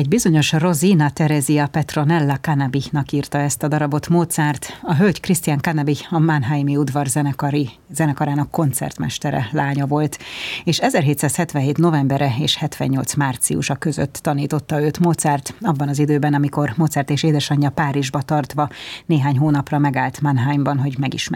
Egy bizonyos Rosina Teresia Petronella Cannabich-nak írta ezt a darabot Mozart. A hölgy Christian Cannabich a Mannheimi udvar zenekarának koncertmestere lánya volt, és 1777 novembere és 78 márciusa között tanította őt Mozart, abban az időben, amikor Mozart és édesanyja Párizsba tartva néhány hónapra megállt Mannheimban, hogy megismerkedjenek.